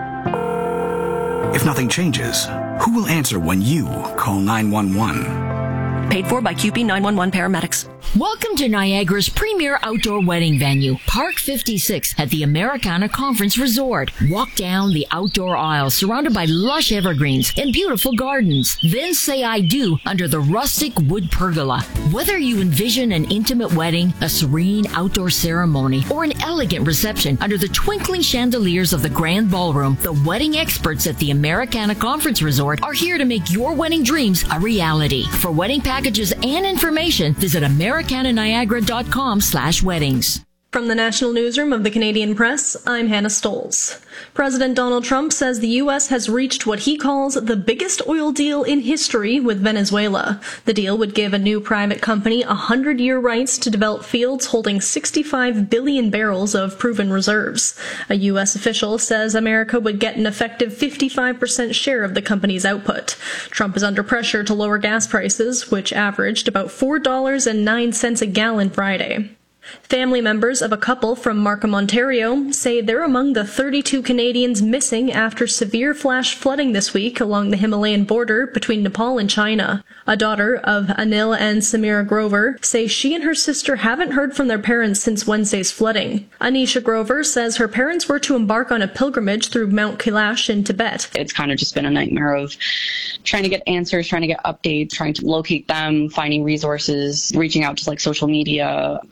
Speaker 15: If nothing changes, who will answer when you call 911?
Speaker 16: Paid for by QP 911 paramedics.
Speaker 4: Welcome to Niagara's premier outdoor wedding venue, Park 56 at the Americana Conference Resort. Walk down the outdoor aisle surrounded by lush evergreens and beautiful gardens. Then say I do under the rustic wood pergola. Whether you envision an intimate wedding, a serene outdoor ceremony, or an elegant reception under the twinkling chandeliers of the grand ballroom, the wedding experts at the Americana Conference Resort are here to make your wedding dreams a reality. For wedding packages and information, visit americananiagara.com/weddings.
Speaker 2: From the National Newsroom of the Canadian Press, I'm Hannah Stolz. President Donald Trump says the U.S. has reached what he calls the biggest oil deal in history with Venezuela. The deal would give a new private company 100-year rights to develop fields holding 65 billion barrels of proven reserves. A U.S. official says America would get an effective 55% share of the company's output. Trump is under pressure to lower gas prices, which averaged about $4.09 a gallon Friday. Family members of a couple from Markham, Ontario, say they're among the 32 Canadians missing after severe flash flooding this week along the Himalayan border between Nepal and China. A daughter of Anil and Samira Grover say she and her sister haven't heard from their parents since Wednesday's flooding. Anisha Grover says her parents were to embark on a pilgrimage through Mount Kailash in Tibet.
Speaker 6: It's kind of just been a nightmare of trying to get answers, trying to get updates, trying to locate them, finding resources, reaching out to social media, creating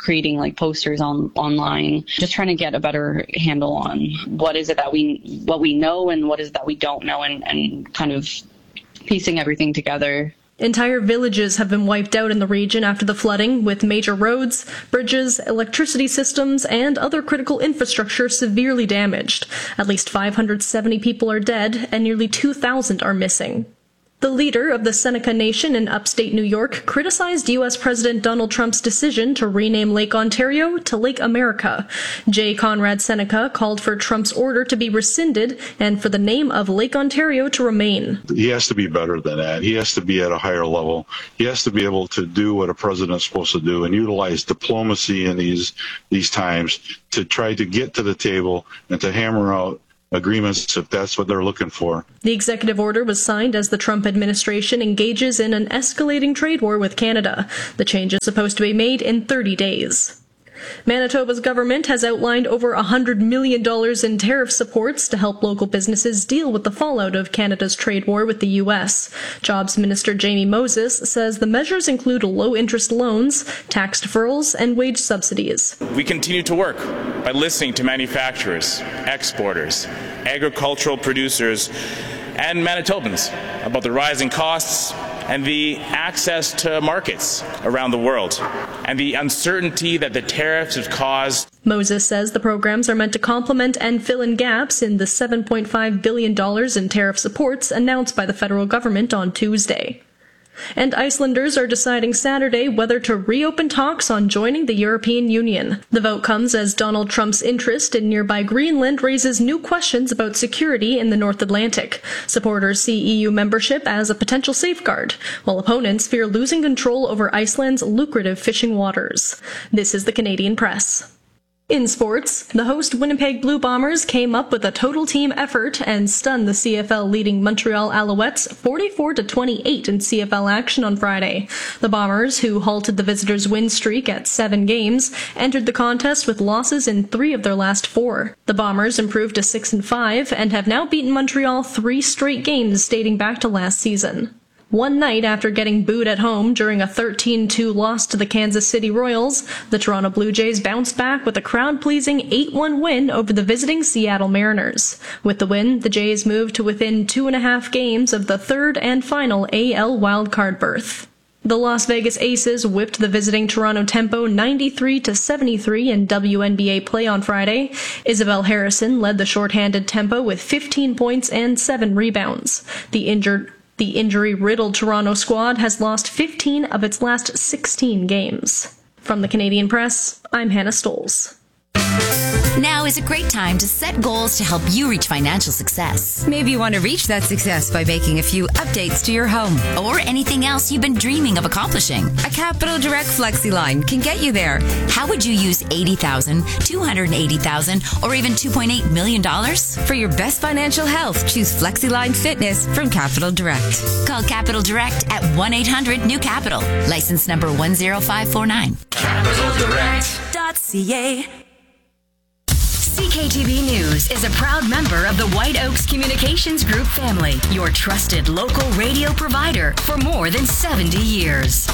Speaker 6: like posters online, just trying to get a better handle on what is it that we know and what is it that we don't know, and kind of piecing everything together.
Speaker 2: Entire villages have been wiped out in the region after the flooding, with major roads, bridges, electricity systems, and other critical infrastructure severely damaged. At least 570 people are dead, and nearly 2,000 are missing. The leader of the Seneca Nation in upstate New York criticized U.S. President Donald Trump's decision to rename Lake Ontario to Lake America. J. Conrad Seneca called for Trump's order to be rescinded and for the name of Lake Ontario to remain.
Speaker 8: He has to be better than that. He has to be at a higher level. He has to be able to do what a president's supposed to do and utilize diplomacy in these times to try to get to the table and to hammer out agreements if that's what they're looking for.
Speaker 2: The executive order was signed as the Trump administration engages in an escalating trade war with Canada. The change is supposed to be made in 30 days. Manitoba's government has outlined over $100 million in tariff supports to help local businesses deal with the fallout of Canada's trade war with the U.S. Jobs Minister Jamie Moses says the measures include low-interest loans, tax deferrals, and wage subsidies.
Speaker 9: We continue to work by listening to manufacturers, exporters, agricultural producers, and Manitobans about the rising costs and the access to markets around the world, and the uncertainty that the tariffs have caused.
Speaker 2: Moses says the programs are meant to complement and fill in gaps in the $7.5 billion in tariff supports announced by the federal government on Tuesday. And Icelanders are deciding Saturday whether to reopen talks on joining the European Union. The vote comes as Donald Trump's interest in nearby Greenland raises new questions about security in the North Atlantic. Supporters see EU membership as a potential safeguard, while opponents fear losing control over Iceland's lucrative fishing waters. This is the Canadian Press. In sports, the host Winnipeg Blue Bombers came up with a total team effort and stunned the CFL leading Montreal Alouettes 44-28 in CFL action on Friday. The Bombers, who halted the visitors' win streak at 7 games, entered the contest with losses in 3 of their last 4. The Bombers improved to 6-5 and have now beaten Montreal 3 straight games dating back to last season. One night after getting booed at home during a 13-2 loss to the Kansas City Royals, the Toronto Blue Jays bounced back with a crowd-pleasing 8-1 win over the visiting Seattle Mariners. With the win, the Jays moved to within 2.5 games of the third and final AL wildcard berth. The Las Vegas Aces whipped the visiting Toronto Tempo 93-73 in WNBA play on Friday. Isabel Harrison led the shorthanded Tempo with 15 points and 7 rebounds. The injury-riddled Toronto squad has lost 15 of its last 16 games. From the Canadian Press, I'm Hannah Stolz.
Speaker 23: Now is a great time to set goals to help you reach financial success.
Speaker 19: Maybe you want to reach that success by making a few updates to your home.
Speaker 23: Or anything else you've been dreaming of accomplishing.
Speaker 19: A Capital Direct FlexiLine can get you there.
Speaker 23: How would you use $80,000, $280,000, or even $2.8 million?
Speaker 19: For your best financial health, choose FlexiLine Fitness from Capital Direct.
Speaker 23: Call Capital Direct at 1-800-NEW-CAPITAL. License number 10549. CapitalDirect.ca. CKTV News is a proud member of the White Oaks Communications Group family, your trusted local radio provider for more than 70 years.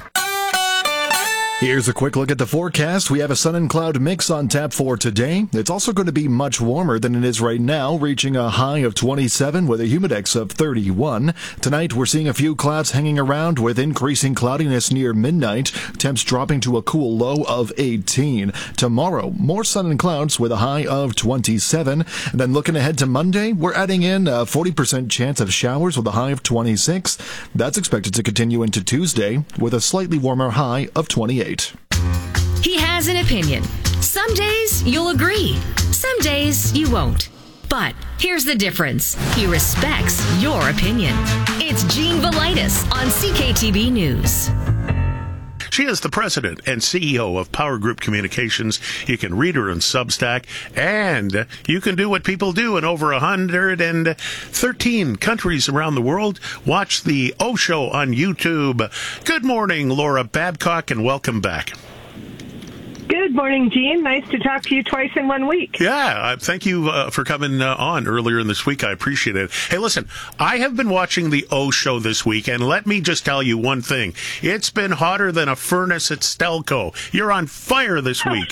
Speaker 7: Here's a quick look at the forecast. We have a sun and cloud mix on tap for today. It's also going to be much warmer than it is right now, reaching a high of 27 with a humidex of 31. Tonight, we're seeing a few clouds hanging around with increasing cloudiness near midnight, temps dropping to a cool low of 18. Tomorrow, more sun and clouds with a high of 27. And then looking ahead to Monday, we're adding in a 40% chance of showers with a high of 26. That's expected to continue into Tuesday with a slightly warmer high of 28.
Speaker 21: He has an opinion. Some days you'll agree. Some days you won't. But here's the difference. He respects your opinion. It's Jean Velitis on CKTB News.
Speaker 5: She is the president and CEO of Power Group Communications. You can read her on Substack, and you can do what people do in over 113 countries around the world. Watch the O Show on YouTube. Good morning, Laura Babcock, and welcome back.
Speaker 24: Good
Speaker 10: Good morning, Gene. Nice to talk to you twice in 1 week.
Speaker 5: Yeah, thank you for coming on earlier in this week. I appreciate it. Hey, listen, I have been watching the O Show this week, and let me just tell you one thing. It's been hotter than a furnace at Stelco. You're on fire this week.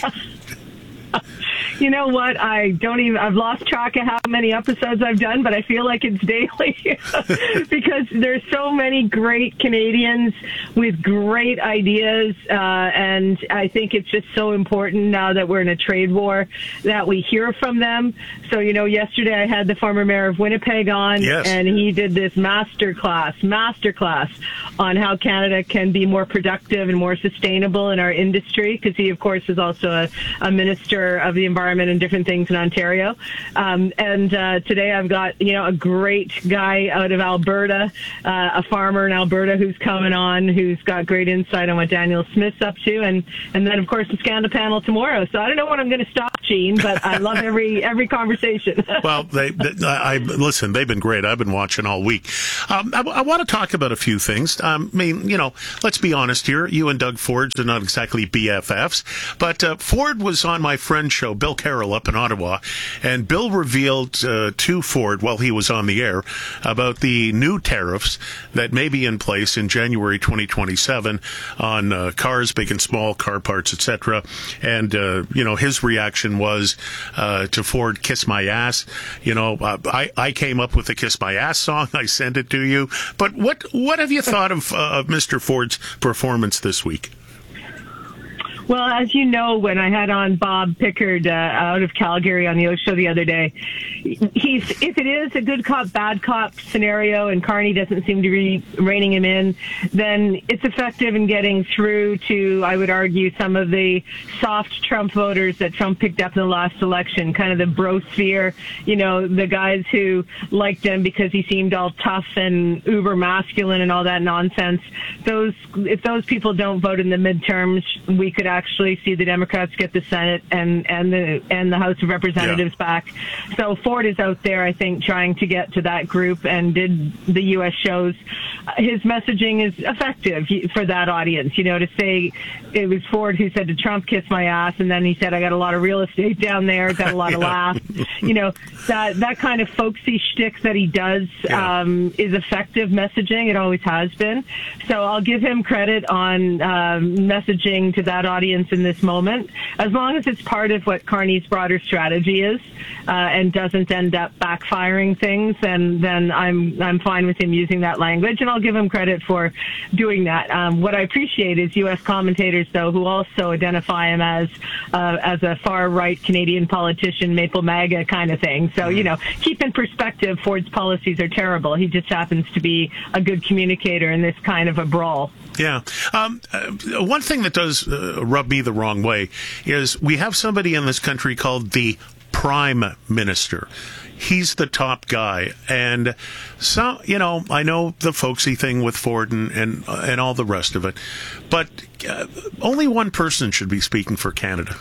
Speaker 10: You know what? I've lost track of how many episodes I've done, but I feel like it's daily because there's so many great Canadians with great ideas. And I think it's just so important now that we're in a trade war that we hear from them. So, yesterday I had the former mayor of Winnipeg on, and he did this masterclass on how Canada can be more productive and more sustainable in our industry, because he, of course, is also a minister of the environment and different things in Ontario. Today I've got, a great guy out of Alberta, a farmer in Alberta who's coming on, who's got great insight on what Daniel Smith's up to. And then, of course, the Scandal panel tomorrow. So I don't know when I'm going to stop, Gene, but I love every conversation.
Speaker 5: Well, listen, they've been great. I've been watching all week. I want to talk about a few things. Let's be honest here. You and Doug Ford are not exactly BFFs, but Ford was on my friend's show, Bill Carroll, up in Ottawa, and Bill revealed to Ford while he was on the air about the new tariffs that may be in place in January 2027 on cars, big and small, car parts, etc. And his reaction was to Ford, "Kiss my ass." I came up with the "Kiss my ass" song. I sent it to you. But what have you thought of Mr. Ford's performance this week?
Speaker 10: Well, as you know, when I had on Bob Pickard out of Calgary on the O Show the other day, if it is a good cop, bad cop scenario and Carney doesn't seem to be reining him in, then it's effective in getting through to, I would argue, some of the soft Trump voters that Trump picked up in the last election, kind of the brosphere, the guys who liked him because he seemed all tough and uber masculine and all that nonsense. If those people don't vote in the midterms, we could actually see the Democrats get the Senate and the House of Representatives back. So Ford is out there, I think, trying to get to that group and did the U.S. shows. His messaging is effective for that audience. To say it was Ford who said to Trump, "Kiss my ass," and then he said, "I got a lot of real estate down there," got a lot of laughs. That kind of folksy shtick that he does is effective messaging. It always has been. So I'll give him credit on messaging to that audience in this moment, as long as it's part of what Carney's broader strategy is and doesn't end up backfiring things, then I'm fine with him using that language, and I'll give him credit for doing that. What I appreciate is U.S. commentators, though, who also identify him as a far-right Canadian politician, Maple MAGA kind of thing. So, keep in perspective, Ford's policies are terrible. He just happens to be a good communicator in this kind of a brawl.
Speaker 5: Yeah. One thing that does rub me the wrong way is we have somebody in this country called the Prime Minister. He's the top guy. And so, I know the folksy thing with Ford and all the rest of it, but only one person should be speaking for Canada.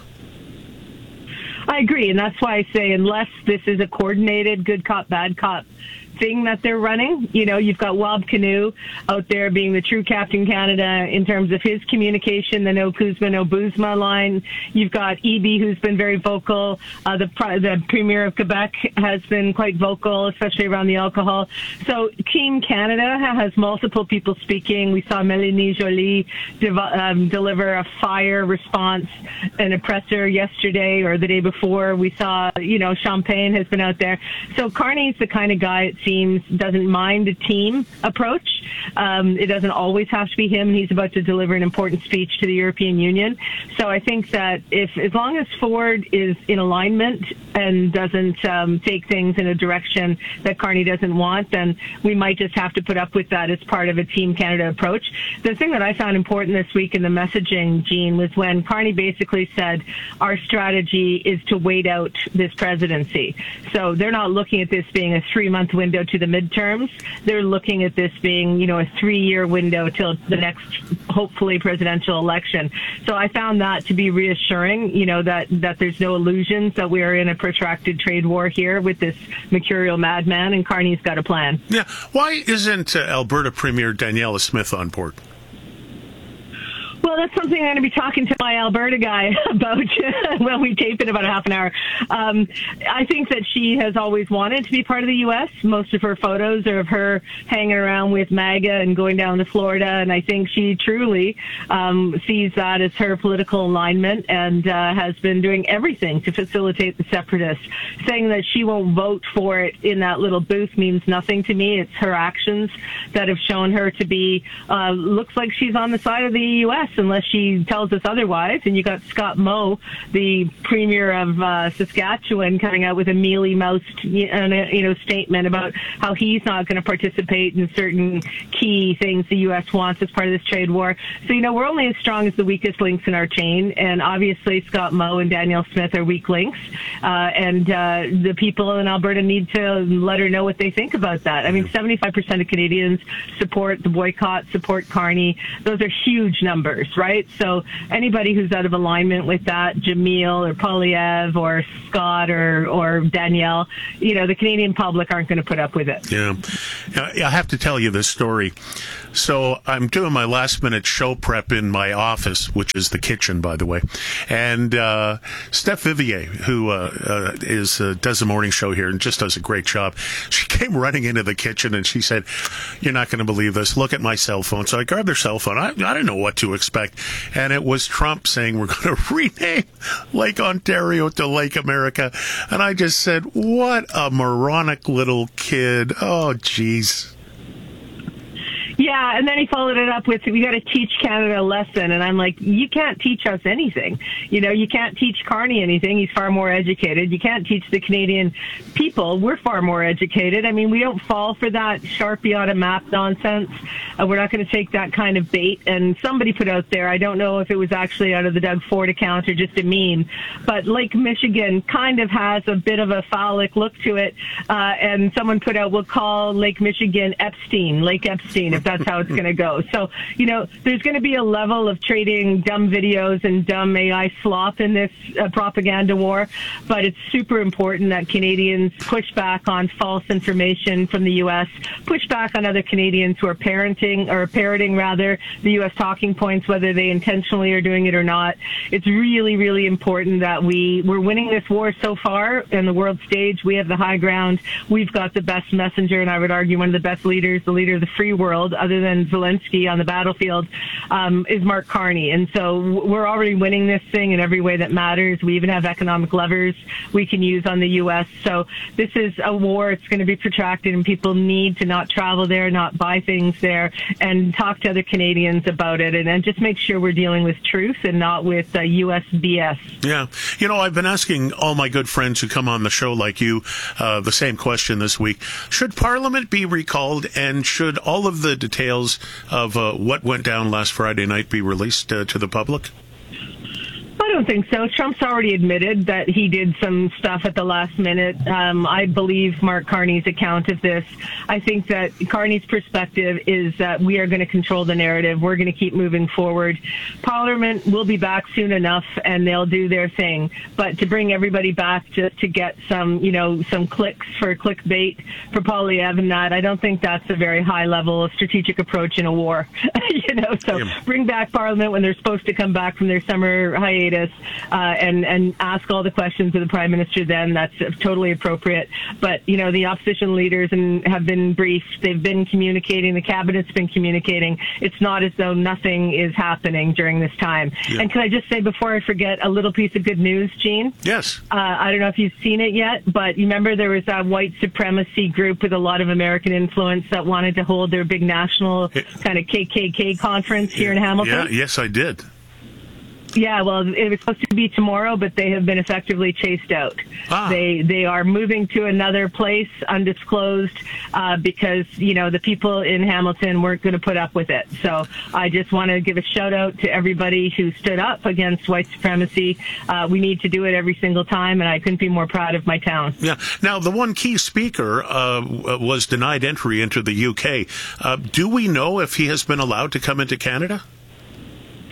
Speaker 10: I agree. And that's why I say, unless this is a coordinated good cop, bad cop thing that they're running, you've got Wab Kinew out there being the true Captain Canada in terms of his communication, the no Kuzma, no Boozma line. You've got Eby, who's been very vocal. The Premier of Quebec has been quite vocal, especially around the alcohol. So Team Canada has multiple people speaking. We saw Mélanie Joly deliver a fire response, an oppressor yesterday or the day before. We saw, Champagne has been out there. So Carney's the kind of guy, it seems, doesn't mind a team approach. It doesn't always have to be him. He's about to deliver an important speech to the European Union. So I think that as long as Ford is in alignment and doesn't take things in a direction that Carney doesn't want, then we might just have to put up with that as part of a Team Canada approach. The thing that I found important this week in the messaging, Gene, was when Carney basically said, our strategy is to wait out this presidency. So they're not looking at this being a 3-month window to the midterms. They're looking at this being, a 3-year window till the next, hopefully, presidential election. So I found that to be reassuring, that there's no illusions that we are in a protracted trade war here with this mercurial madman, and Carney's got a plan.
Speaker 5: Yeah. Why isn't Alberta Premier Daniela Smith on board?
Speaker 10: Well, that's something I'm going to be talking to my Alberta guy about when we tape in about a half an hour. I think that she has always wanted to be part of the U.S. Most of her photos are of her hanging around with MAGA and going down to Florida, and I think she truly sees that as her political alignment and has been doing everything to facilitate the separatists. Saying that she won't vote for it in that little booth means nothing to me. It's her actions that have shown her to be, looks like she's on the side of the U.S. unless she tells us otherwise. And you got Scott Moe, the premier of Saskatchewan, coming out with a mealy-mouthed statement about how he's not going to participate in certain key things the U.S. wants as part of this trade war. So, we're only as strong as the weakest links in our chain. And obviously Scott Moe and Danielle Smith are weak links. And the people in Alberta need to let her know what they think about that. I mean, 75% of Canadians support the boycott, support Carney. Those are huge numbers, right? So anybody who's out of alignment with that, Jamil or Polyev or Scott or Danielle, the Canadian public aren't going to put up with it.
Speaker 5: Yeah. I have to tell you this story. So I'm doing my last-minute show prep in my office, which is the kitchen, by the way. And Steph Vivier, who does the morning show here and just does a great job, she came running into the kitchen and she said, "You're not going to believe this. Look at my cell phone." So I grabbed her cell phone. I didn't know what to expect. And it was Trump saying we're going to rename Lake Ontario to Lake America. And I just said, what a moronic little kid. Oh, geez.
Speaker 10: Yeah, and then he followed it up with, we got to teach Canada a lesson. And I'm like, you can't teach us anything. You can't teach Carney anything. He's far more educated. You can't teach the Canadian people. We're far more educated. I mean, we don't fall for that Sharpie on a map nonsense. We're not going to take that kind of bait. And somebody put out there, I don't know if it was actually out of the Doug Ford account or just a meme, but Lake Michigan kind of has a bit of a phallic look to it. And someone put out, we'll call Lake Michigan Lake Epstein, if that's how it's going to go. So, there's going to be a level of trading dumb videos and dumb AI slop in this propaganda war, but it's super important that Canadians push back on false information from the U.S., push back on other Canadians who are parroting the U.S. talking points, whether they intentionally are doing it or not. It's really, really important that we're winning this war so far in the world stage. We have the high ground. We've got the best messenger, and I would argue one of the best leaders, the leader of the free world, other than Zelensky on the battlefield, is Mark Carney. And so we're already winning this thing in every way that matters. We even have economic levers we can use on the U.S. So this is a war. It's going to be protracted, and people need to not travel there, not buy things there, and talk to other Canadians about it, and just make sure we're dealing with truth and not with U.S. BS.
Speaker 5: Yeah. I've been asking all my good friends who come on the show like you the same question this week. Should Parliament be recalled, and should all of the details of what went down last Friday night be released to the public?
Speaker 10: I don't think so. Trump's already admitted that he did some stuff at the last minute. I believe Mark Carney's account of this. I think that Carney's perspective is that we are going to control the narrative. We're going to keep moving forward. Parliament will be back soon enough, and they'll do their thing. But to bring everybody back just to get some clicks for clickbait for Polyev and that, I don't think that's a very high level of strategic approach in a war. Bring back Parliament when they're supposed to come back from their summer hiatus. And ask all the questions of the Prime Minister then. That's totally appropriate. But, the opposition leaders have been briefed. They've been communicating. The Cabinet's been communicating. It's not as though nothing is happening during this time. Yeah. And can I just say before I forget a little piece of good news, Gene?
Speaker 5: Yes.
Speaker 10: I don't know if you've seen it yet, but you remember there was that white supremacy group with a lot of American influence that wanted to hold their big national kind of KKK conference here in Hamilton?
Speaker 5: Yeah, yes, I did.
Speaker 10: Yeah, well, it was supposed to be tomorrow, but they have been effectively chased out. They are moving to another place, undisclosed, because, the people in Hamilton weren't going to put up with it. So I just want to give a shout out to everybody who stood up against white supremacy. We need to do it every single time, and I couldn't be more proud of my town.
Speaker 5: Yeah. Now, the one key speaker was denied entry into the UK. Do we know if he has been allowed to come into Canada?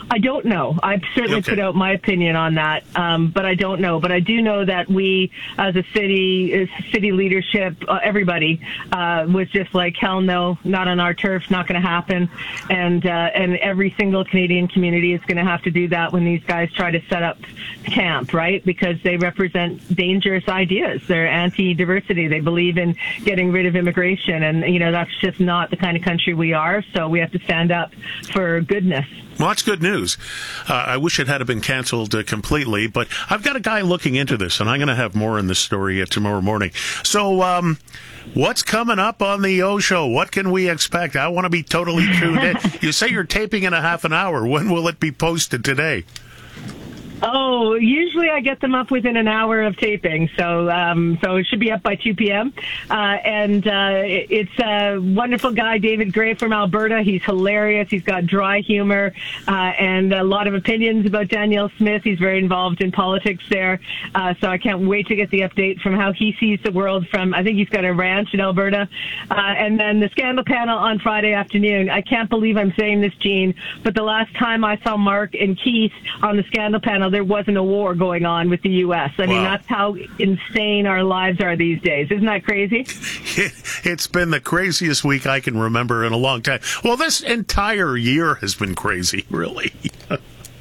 Speaker 10: I don't know. I've certainly put out my opinion on that, but I don't know. But I do know that we, as a city leadership, everybody was just like, hell no, not on our turf, not going to happen. And every single Canadian community is going to have to do that when these guys try to set up camp, right? Because they represent dangerous ideas. They're anti-diversity. They believe in getting rid of immigration, and that's just not the kind of country we are. So we have to stand up for goodness.
Speaker 5: Well, that's good news. I wish it had been canceled completely, but I've got a guy looking into this, and I'm going to have more in this story tomorrow morning. So, what's coming up on the O Show? What can we expect? I want to be totally tuned in. You say you're taping in a half an hour. When will it be posted today?
Speaker 10: Oh, usually I get them up within an hour of taping, so it should be up by 2 p.m. It's a wonderful guy, David Gray from Alberta. He's hilarious. He's got dry humor and a lot of opinions about Danielle Smith. He's very involved in politics there, so I can't wait to get the update from how he sees the world from, I think he's got a ranch in Alberta. And then the Scandal Panel on Friday afternoon. I can't believe I'm saying this, Jean, but the last time I saw Mark and Keith on the Scandal Panel, there wasn't a war going on with the U.S. I mean, that's how insane our lives are these days. Isn't that crazy?
Speaker 5: It's been the craziest week I can remember in a long time. Well, this entire year has been crazy, really.